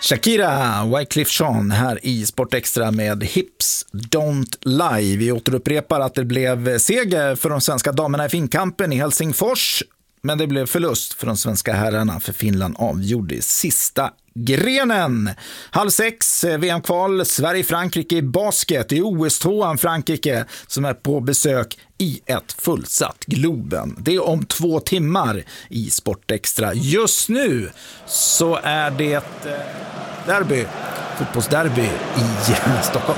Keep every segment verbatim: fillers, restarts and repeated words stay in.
Shakira, Wyclef Jean här i Sport Extra med Hips Don't Lie. Vi återupprepar att det blev seger för de svenska damerna i finkampen i Helsingfors, men det blev förlust för de svenska herrarna, för Finland avgjorde sista grenen. Halv sex, V M-kval, Sverige-Frankrike i basket. I O S-tvåan Frankrike som är på besök i ett fullsatt Globen. Det är om två timmar i Sport Extra. Just nu så är det derby, fotbollsderby i Stockholm.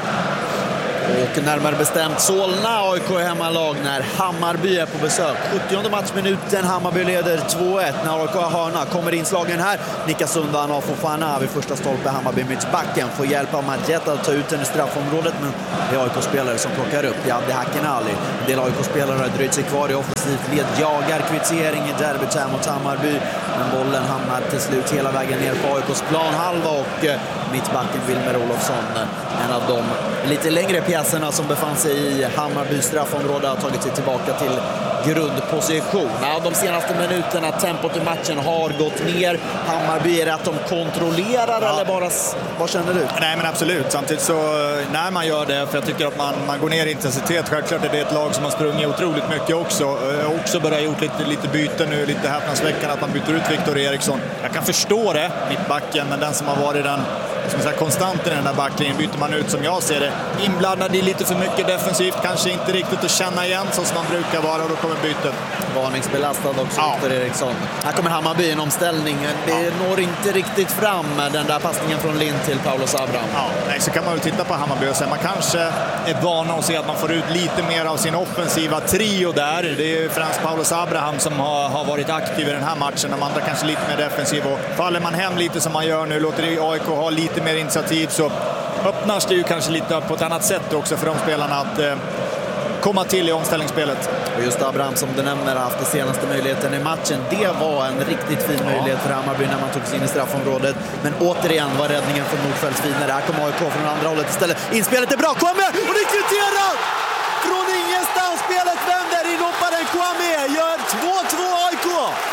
Och närmare bestämt Solna, A I K är hemmalag när Hammarby är på besök. sjuttionde matchminuten, Hammarby leder två ett när A I K har hörna. Kommer inslagen här, nickas undan av Fofana vid första stolpe. Hammarby mittbacken får hjälp av Magetta att ta ut den i straffområdet, men det är A I K-spelare som plockar upp. Jadde Hakenali. En del A I K-spelare har dröjt sig kvar i offensivt led, jagar kvittering i derbyt här mot Hammarby, men bollen hamnar till slut hela vägen ner på A I K:s planhalva och mittbacken Wilmer Olofsson, en av de lite längre pjäserna som befann sig i Hammarby straffområde, har tagit sig tillbaka till grundposition. Ja, de senaste minuterna, tempot i matchen har gått ner. Hammarby, är det att de kontrollerar ja. eller bara, vad känner du? Nej, men absolut. Samtidigt så när man gör det, för jag tycker att man, man går ner i intensitet. Självklart är det ett lag som har sprungit otroligt mycket också. Också börjat gjort lite, lite byte nu, lite häpnadsväckande att man byter ut Viktor Eriksson. Jag kan förstå det, mittbacken, men den som har varit den som säga, konstant i den där backlinjen byter man ut, som jag ser det, inblandad i lite för mycket defensivt, kanske inte riktigt att känna igen så som man brukar vara, och då kommer bytet. Varningsbelastad också, ja. Viktor Eriksson. Här kommer Hammarby en omställning. Det ja. når inte riktigt fram den där passningen från Lind till Paulus Abraham. Ja, nej, så kan man väl titta på Hammarby och säga man kanske är vana att se att man får ut lite mer av sin offensiva trio där. Det är ju Frans Paulus Abraham som har, har varit aktiv i den här matchen. De andra kanske lite mer defensiv, och faller man hem lite som man gör nu, låter det A I K ha lite mer initiativ, så öppnas det ju kanske lite på ett annat sätt också för de spelarna att eh, komma till i omställningsspelet. Och just Abraham som du nämner har haft den senaste möjligheten i matchen. Det var en riktigt fin möjlighet för Hammarby när man tog sig in i straffområdet. Men återigen var räddningen från Nordfeldt finare. Här kommer A I K från andra hållet istället. Inspelet är bra, kommer! Och det kvitterar! Från ingenstans, spelet vänder, inhopparen Kwame gör två två A I K!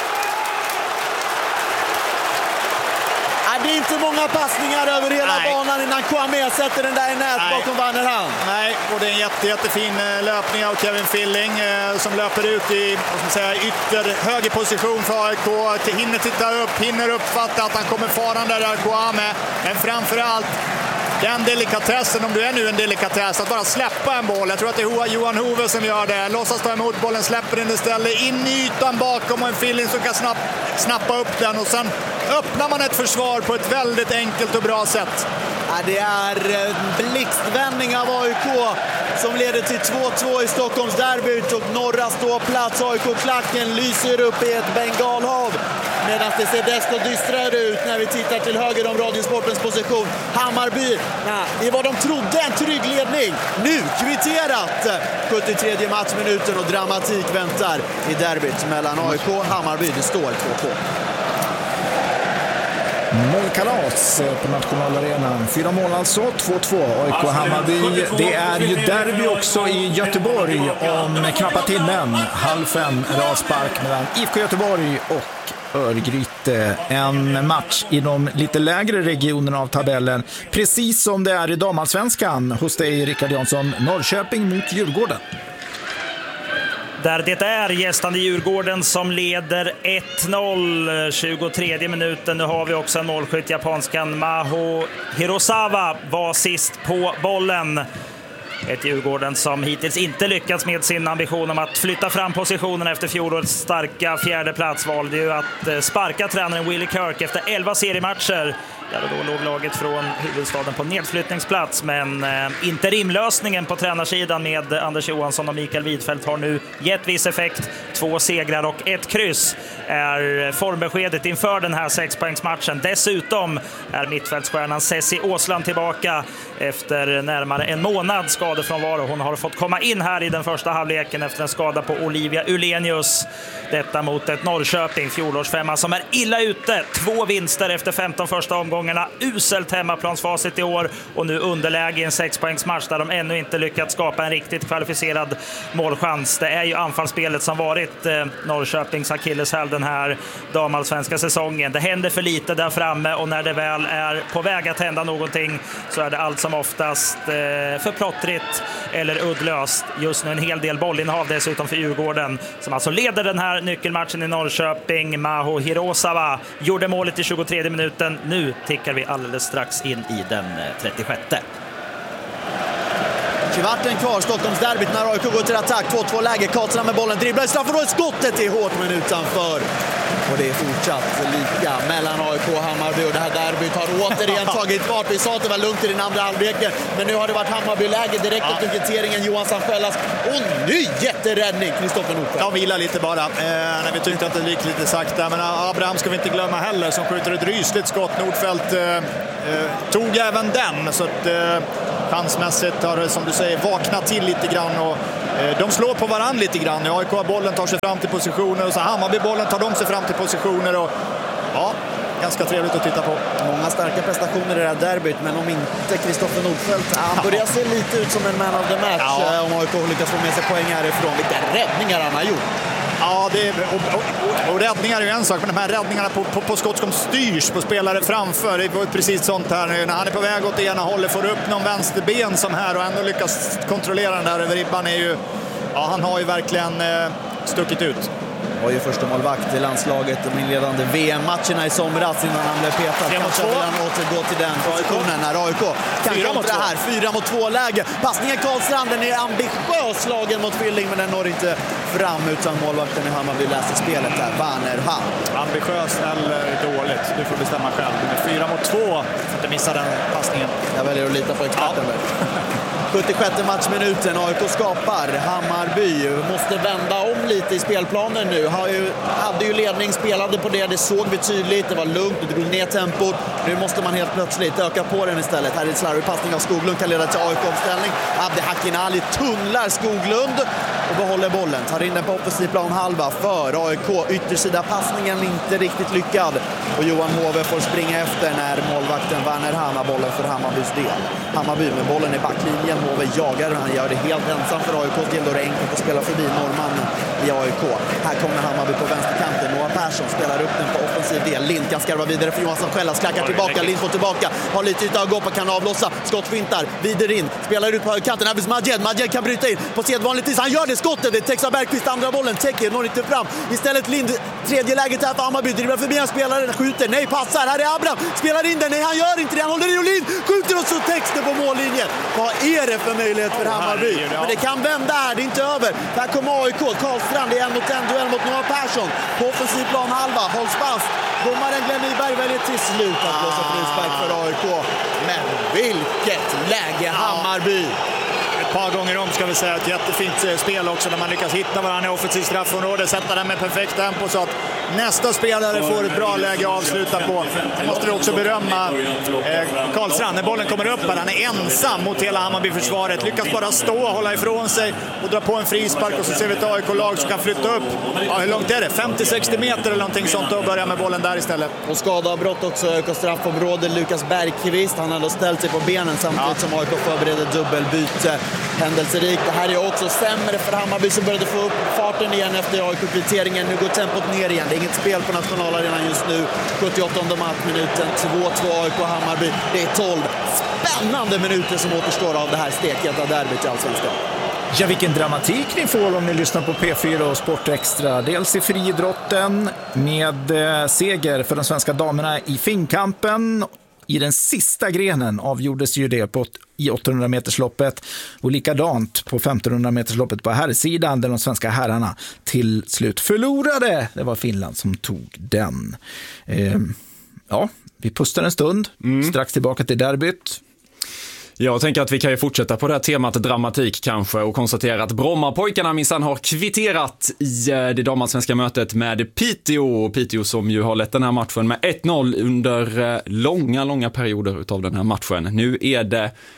Det är inte många passningar över hela Nej. banan innan Kwame sätter den där i nät bakom Vannerhan. Nej, och det är en jätte, jättefin löpning av Kevin Filling eh, som löper ut i vad ska man säga, ytter höger position för A I K. Hinner titta upp, hinner uppfatta att han kommer farande där Kwame. Men framförallt den delikatessen, om du är nu en delikatess, att bara släppa en boll. Jag tror att det är Johan Hove som gör det. Låtsas ta emot bollen, släpper den istället in i ytan bakom, och en Filling som kan snapp, snappa upp den, och sen öppnar man ett försvar på ett väldigt enkelt och bra sätt. Ja, det är en blixtvändning av A I K som leder till två två i Stockholms derbyt, och norra ståplats A I K-klacken lyser upp i ett bengalhav, medan det ser desto dystrare ut när vi tittar till höger om Radiosportens position. Hammarby, nej, det var de trodde en trygg ledning. Nu kvitterat sjuttiotredje matchminuten, och dramatik väntar i derbyt mellan A I K och Hammarby. Det står två två. Målkalas på Nationalarenan. Fyra mål alltså, två två A I K Hammarby. Det är ju derby också i Göteborg om knappa timmen. Halv fem avspark mellan I F K Göteborg och Örgryte. En match i de lite lägre regionerna av tabellen. Precis som det är i damallsvenskan. Hos dig, Rickard Jansson. Norrköping mot Djurgården. Där det är gästande Djurgården som leder ett noll, tjugotredje minuten. Nu har vi också en målskytt, japanskan Maho Hirosawa var sist på bollen. Ett Djurgården som hittills inte lyckats med sin ambition om att flytta fram positionen efter fjolårets starka fjärde plats. Valde ju att sparka tränaren Willie Kirk efter elva seriematcher. Där då låg laget från huvudstaden på nedflyttningsplats, men eh, interimlösningen på tränarsidan med Anders Johansson och Mikael Widfeldt har nu gett viss effekt. Två segrar och ett kryss är formbeskedet inför den här sexpoängsmatchen. Dessutom är mittfältsstjärnan Ceci Åsland tillbaka efter närmare en månad skadad skadefrånvaro. Hon har fått komma in här i den första halvleken efter en skada på Olivia Ulenius. Detta mot ett Norrköping, fjolårsfemma, som är illa ute. Två vinster efter femton första omgångarna. Uselt hemmaplansfacit i år och nu underläge i en sexpoängsmatch där de ännu inte lyckats skapa en riktigt kvalificerad målchans. Det är ju anfallsspelet som varit eh, Norrköpings akilleshäl den här damallsvenska säsongen. Det händer för lite där framme och när det väl är på väg att hända någonting så är det allt som oftast eh, för plottrigt eller uddlöst. Just nu en hel del bollinnehav dessutom för Djurgården som alltså leder den här nyckelmatchen i Norrköping. Maho Hirosawa gjorde målet i tjugotredje minuten. Nu tickar vi alldeles strax in i den trettiosjätte. Kvarten kvar, Stockholmsderbyt när A I K går till attack. två två läge, Karlsson med bollen, dribblar i straffområdet, skottet är hårt men utanför. Och det är fortsatt lika mellan A I K och Hammarby och det här derbyt har återigen tagit fart. Vi sa att det var lugnt i den andra halvleken, men nu har det varit Hammarby-läge direkt efter ja. kvitteringen. Johan Sandskällas och ny jätteräddning, Kristoffer Nordfeldt. Ja, vila lite bara, eh, när vi tyckte att det gick lite sakta. Men Abraham ska vi inte glömma heller, som skjuter ett rysligt skott. Nordfeldt eh, eh, tog även den, så att eh, chansmässigt har, som du säger, vaknat till lite grann och eh, de slår på varann lite grann. A I K-bollen tar sig fram till positioner och så Hammarby-bollen tar de sig fram till positioner och ja, ganska trevligt att titta på. Många starka prestationer i det här derbyt, men om inte Kristoffer Nordfeldt, han börjar se lite ut som en man of the match. Ja. Om A I K lyckas få med sig poäng härifrån. Vilka räddningar han har gjort. Ja, det är, och, och, och räddningar är ju en sak, men de här räddningarna på, på, på skott som styrs på spelare framför, det är precis sånt här nu. När han är på väg åt det ena hållet, får upp någon vänsterben som här och ändå lyckas kontrollera den där över ribban är ju, ja, han har ju verkligen eh, stuckit ut. var ju första målvakt i landslaget de inledande V M-matcherna i somras innan han blev petad. Kanske vill han återgå till den positionen när A I K kan kontra här. Fyra mot två läge. Passningen Karlstrand, den är ambitiös slagen mot Filling, men den når inte fram utan målvakten i Hammarby läser spelet där. Werner Hall. Ambitiös eller dåligt? Du får bestämma själv. Fyra mot två. Får inte missa den passningen. Jag väljer att lita på experten. Ja. sjuttiosjätte matchminuten, A I K skapar. Hammarby måste vända om lite i spelplanen nu. Har ju, hade ju ledning, spelade på det, det såg vi tydligt. Det var lugnt, det drog ner tempot. Nu måste man helt plötsligt öka på den istället. Här är ett slarvig passning av Skoglund, kan leda till A I K-omställning. Abdi Hakinali tunnlar Skoglund och behåller bollen. Tar in den på offensiv plan halva för A I K. Yttersida passningen inte riktigt lyckad. Och Johan Hove får springa efter när målvakten Werner Hahn har bollen för Hammarbys del. Hammarby med bollen i backlinjen. Hove jagar och han gör det helt ensam för A I K. Till då är det enkelt att spela förbi norrmannen i A I K. Här kommer Hammarby på vänsterkanten. Noah Persson spelar upp den på offensiv del. Lind kan skarva vidare för Johansson själv. Klackar tillbaka. Lind får tillbaka. Har lite yta att gå på. Kan avlossa. Skottfintar. Vidare in. Spelar ut på högerkanten. Här blir Majed. Majed kan bryta in. På sedvanligt vis. Han gör det skottet. Det är Texa Bergqvist. Andra bollen. Täcker. Når inte fram. Istället Lind. Tredje läget här för Hammarby. Dribblar förbi en spelare. Skjuter. Nej, passar. Här är Abraham. Spelar in den. Nej, han gör inte det. Han håller i och Lind. Skjuter och så texten på mållinjen. Vad är det för möjlighet för Hammarby? Men det kan vända här. Det är inte över. Här kommer A I K. Karlstrand i en mot en duell mot Noah Persson. På offensiv plan halva. Hålls fast. Domaren Glenn Nyberg väljer till slut att blåsa frispark för A I K. Men vilket läge Hammarby! Ett par gånger om ska vi säga ett jättefint spel också när man lyckas hitta varandra i offensivt straffområde, sätta den med perfekt tempo så att nästa spelare får ett bra läge att avsluta på. Jag måste också berömma eh, Karlstrand när bollen kommer upp här. Han är ensam mot hela Hammarby-försvaret. Lyckas bara stå och hålla ifrån sig och dra på en frispark och så ser vi ett A I K-lag som kan flytta upp. Ja, hur långt är det? femtio sextio meter eller någonting sånt och börja med bollen där istället. Och skadeavbrott också, A I K straffområde. Lukas Bergqvist, han hade ställt sig på benen samtidigt ja. som A I K förbereder dubbelbyte. Händelserikt. Det här är också sämre för Hammarby som började få upp farten igen efter A I K-kvitteringen. Nu går tempot ner igen. Det är inget spel på nationalarenan just nu. sjuttioåttonde matchminuten. två två A I K Hammarby. Det är tolv spännande minuter som återstår av det här steketa derbyt i Allsvenskan. Ja, vilken dramatik ni får om ni lyssnar på P fyra och Sport Extra. Dels i friidrotten med eh, seger för de svenska damerna i finkampen. I den sista grenen avgjordes ju det på, i åttahundra metersloppet och likadant på femtonhundra metersloppet på herrsidan där de svenska herrarna till slut förlorade. Det var Finland som tog den. Eh, ja, vi pustar en stund, mm. strax tillbaka till derbyt. Jag tänker att vi kan ju fortsätta på det här temat dramatik kanske och konstatera att Brommapojkarna minsann har kvitterat i det damallsvenska mötet med Piteå. Piteå som ju har lett den här matchen med ett noll under långa, långa perioder utav den här matchen. Nu är det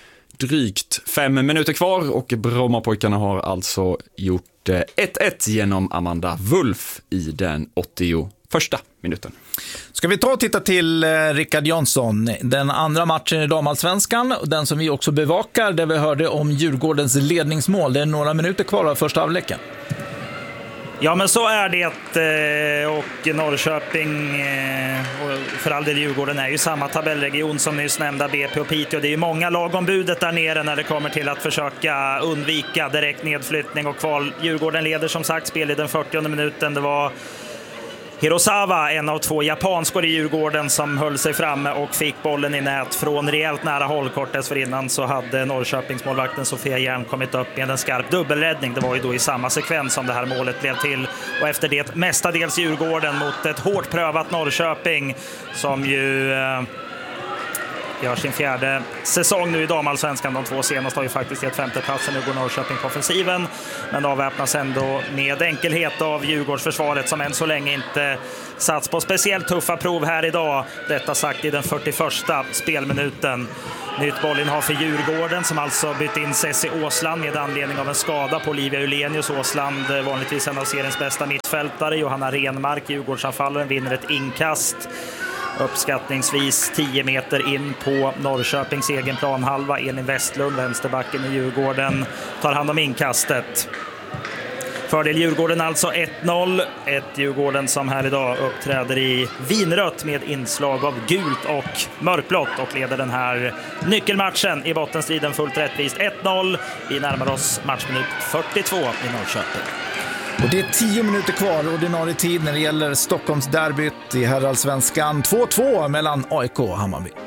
drygt fem minuter kvar och Brommapojkarna har alltså gjort ett ett genom Amanda Wulf i den åttioförsta minuten. Ska vi ta och titta till eh, Rickard Jonsson, den andra matchen i damallsvenskan, den som vi också bevakar, där vi hörde om Djurgårdens ledningsmål. Det är några minuter kvar av första halvleken. Ja, men så är det, och Norrköping och för all del Djurgården är ju samma tabellregion som nyss nämnda B P och Piteå. Det är ju många lag om budet där nere när det kommer till att försöka undvika direkt nedflyttning och kval. Djurgården leder som sagt spel i den fyrtionde minuten. Det var Hirosawa, en av två japanskor i Djurgården, som höll sig framme och fick bollen i nät från rejält nära håll. Kort dessförinnan så hade Norrköpingsmålvakten Sofia Järn kommit upp med en skarp dubbelräddning. Det var ju då i samma sekvens som det här målet blev till. Och efter det mestadels Djurgården mot ett hårt prövat Norrköping som ju eh, gör sin fjärde säsong nu i damallsvenskan. De två senaste har ju faktiskt gett femteplatsen. Nu går Norrköping på offensiven, men avväpnas ändå med enkelhet av Djurgårdsförsvaret som än så länge inte sats på speciellt tuffa prov här idag. Detta sagt i den fyrtioförsta spelminuten. Nytt bollinnehav för Djurgården som alltså bytt in Cessi Åsland med anledning av en skada på Olivia Ulenius. Åsland, vanligtvis en av seriens bästa mittfältare. Johanna Renmark, Djurgårdsanfallaren, vinner ett inkast uppskattningsvis tio meter in på Norrköpings egen planhalva. Elin Westlund, vänsterbacken i Djurgården, tar hand om inkastet. Fördel Djurgården alltså ett noll. Ett Djurgården som här idag uppträder i vinrött med inslag av gult och mörkblått och leder den här nyckelmatchen i bottenstriden fullt rättvist ett noll. Vi närmar oss matchminut fyrtiotvå i Norrköping. Och det är tio minuter kvar ordinarie tid när det gäller Stockholms derbyt i herrallsvenskan. två två mellan A I K och Hammarby.